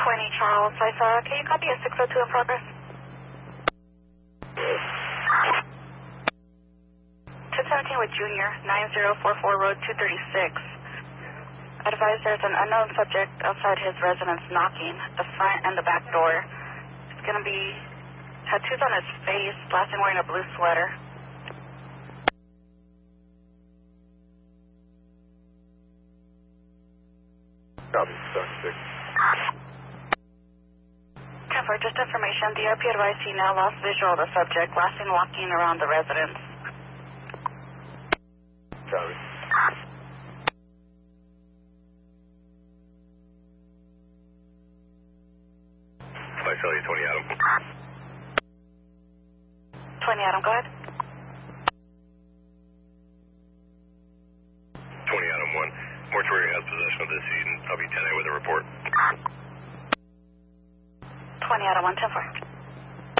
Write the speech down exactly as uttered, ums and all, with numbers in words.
twenty Charles, I saw. Can you copy a six oh two in progress? ten seventeen with Junior, nine zero four four Road two thirty-six. Advise there's an unknown subject outside his residence knocking the front and the back door. It's going to be tattoos on his face, last time wearing a blue sweater. Copy, seventy-six. ten four, just information. The R P advised he now lost visual of the subject, last seen walking around the residence. Copy. I tell you, twenty Adam. twenty Adam, go ahead. twenty Adam one. Mortuary has possession of this scene. I'll be ten A with a report. twenty Adam one, ten four.